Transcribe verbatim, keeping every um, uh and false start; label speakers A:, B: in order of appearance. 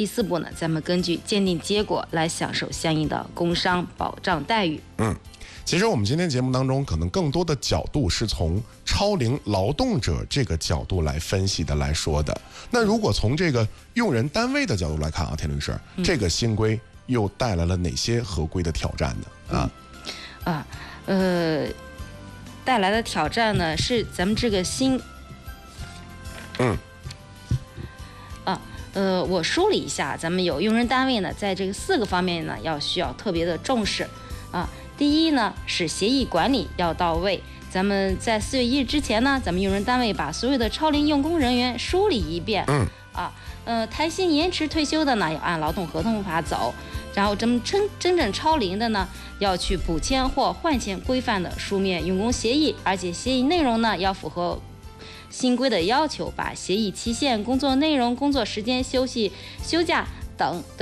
A: 第四步呢，咱们根据鉴定结果来享受相应的工伤保障待遇。
B: 嗯。其实我们今天节目当中，可能更多的角度是从超龄劳动者这个角度来分析的来说的。那如果从这个用人单位的角度来看啊，田律师，嗯、这个新规又带来了哪些合规的挑战呢？啊，
A: 嗯、啊，呃，带来的挑战呢是咱们这个新，
B: 嗯，
A: 啊。呃，我梳理一下，咱们有用人单位呢，在这个四个方面呢，要需要特别的重视啊。第一呢，是协议管理要到位。咱们在四月一日之前呢，咱们用人单位把所有的超龄用工人员梳理一遍。
B: 嗯。
A: 啊，呃，谈薪延迟退休的呢，要按劳动合同法走。然后咱们真真正超龄的呢，要去补签或换签规范的书面用工协议，而且协议内容呢要符合新规的要求，把协议期限、工作内容、工作时间、休息、休假等